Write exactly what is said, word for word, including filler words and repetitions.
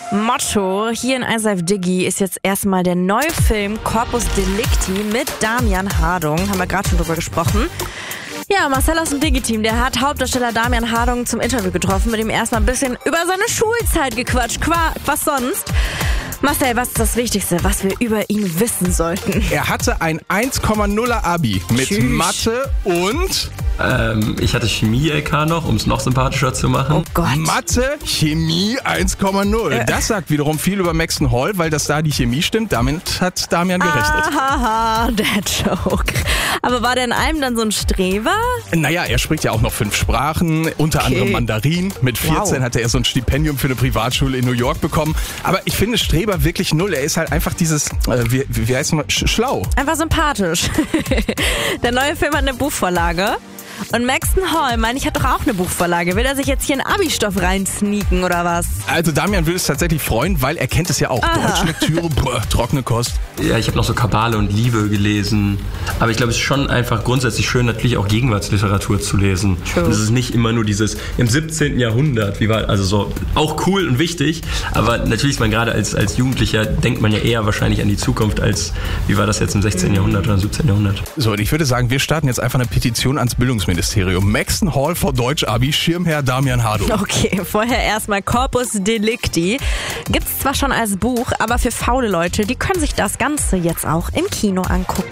Motto, hier in eins Live Diggi ist jetzt erstmal der neue Film Corpus Delicti mit Damian Hardung. Haben wir gerade schon drüber gesprochen. Ja, Marcel aus dem Digi-Team, der hat Hauptdarsteller Damian Hardung zum Interview getroffen, mit ihm erstmal ein bisschen über seine Schulzeit gequatscht. Qua, was sonst? Marcel, was ist das Wichtigste, was wir über ihn wissen sollten? Er hatte ein eins Komma nuller Abi mit Tschüss. Mathe und... Ähm, ich hatte Chemie-L K noch, um es noch sympathischer zu machen. Oh Gott. Mathe, Chemie eins Komma null. Äh. Das sagt wiederum viel über Maxton Hall, weil das da die Chemie stimmt. Damit hat Damian gerechnet. Haha, der Joke. Aber war der in einem dann so ein Streber? Naja, er spricht ja auch noch fünf Sprachen, unter Okay. anderem Mandarin. Mit vierzehn Wow. hatte er so ein Stipendium für eine Privatschule in New York bekommen. Aber ich finde Streber wirklich null. Er ist halt einfach dieses, äh, wie, wie heißt es, Sch schlau. Einfach sympathisch. Der neue Film hat eine Buchvorlage. Und Maxton Hall, meine ich, hat doch auch eine Buchvorlage. Will er sich jetzt hier in Abi-Stoff reinsneaken oder was? Also Damian würde es tatsächlich freuen, weil er kennt es ja auch. Aha. Deutschlektüre, boah, trockene Kost. Ja, ich habe noch so Kabale und Liebe gelesen. Aber ich glaube, es ist schon einfach grundsätzlich schön, natürlich auch Gegenwartsliteratur zu lesen. True. Und es ist nicht immer nur dieses im siebzehnten Jahrhundert, wie war, also so auch cool und wichtig. Aber natürlich ist man gerade als, als Jugendlicher, denkt man ja eher wahrscheinlich an die Zukunft als, wie war das jetzt im sechzehnten Jahrhundert oder im siebzehnten Jahrhundert. So, und ich würde sagen, wir starten jetzt einfach eine Petition ans Bildungsministerium. Maxton Hall vor Deutsch-Abi, Schirmherr Damian Hardung. Okay, vorher erstmal Corpus Delicti. Gibt's zwar schon als Buch, aber für faule Leute, die können sich das Ganze jetzt auch im Kino angucken.